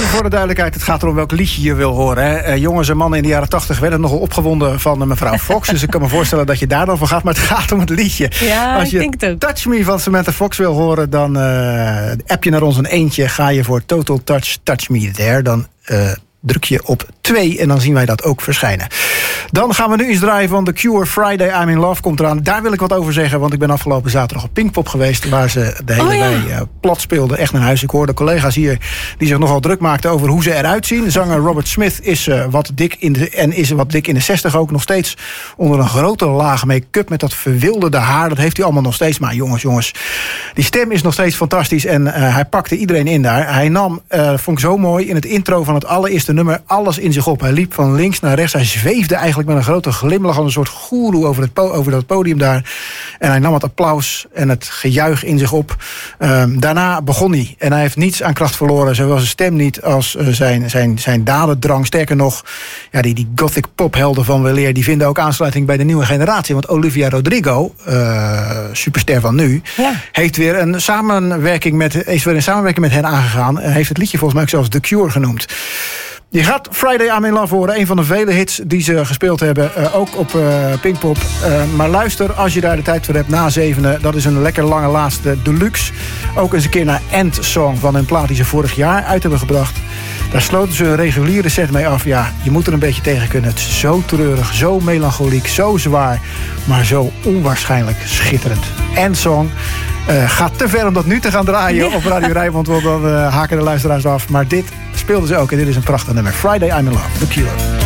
voor de duidelijkheid, het gaat erom welk liedje je wil horen. Hè. Jongens en mannen in de jaren 80 werden nogal opgewonden van mevrouw Fox. Dus ik kan me voorstellen dat je daar dan voor gaat. Maar het gaat om het liedje. Ja, als je ik denk het ook. Touch Me van Samantha Fox wil horen, dan app je naar ons een eentje. Ga je voor Total Touch Me There. Dan druk je op 2 en dan zien wij dat ook verschijnen. Dan gaan we nu eens draaien van The Cure. Friday I'm in Love komt eraan. Daar wil ik wat over zeggen, want ik ben afgelopen zaterdag op Pinkpop geweest, waar ze de hele wei plat speelden. Echt naar huis. Ik hoorde collega's hier die zich nogal druk maakten over hoe ze eruit zien. Zanger Robert Smith is wat dik in de 60 ook, nog steeds onder een grote laag make-up met dat verwilderde haar. Dat heeft hij allemaal nog steeds. Maar jongens, die stem is nog steeds fantastisch en hij pakte iedereen in daar. Hij nam, vond ik zo mooi, in het intro van het allereerste nummer alles in zich op. Hij liep van links naar rechts. Hij zweefde eigenlijk met een grote glimlach als een soort goeroe over dat podium daar. En hij nam het applaus en het gejuich in zich op. Daarna begon hij. En hij heeft niets aan kracht verloren. Zowel zijn stem niet als zijn dadendrang. Sterker nog, ja, die gothic pophelden van weleer, die vinden ook aansluiting bij de nieuwe generatie. Want Olivia Rodrigo, superster van nu, heeft weer een samenwerking met hen aangegaan. En heeft het liedje volgens mij ook zelfs The Cure genoemd. Je gaat Friday I'm in Love horen. Een van de vele hits die ze gespeeld hebben. Ook op Pinkpop. Maar luister als je daar de tijd voor hebt na 7. Dat is een lekker lange laatste deluxe. Ook eens een keer naar End Song van een plaat die ze vorig jaar uit hebben gebracht. Daar sloten ze een reguliere set mee af. Ja, je moet er een beetje tegen kunnen. Het is zo treurig, zo melancholiek, zo zwaar. Maar zo onwaarschijnlijk schitterend. End Song. Gaat te ver om dat nu te gaan draaien op Radio Rijnmond, want dan haken de luisteraars af. Maar dit speelden ze ook en dit is een prachtig nummer. Friday I'm in Love, The Cure.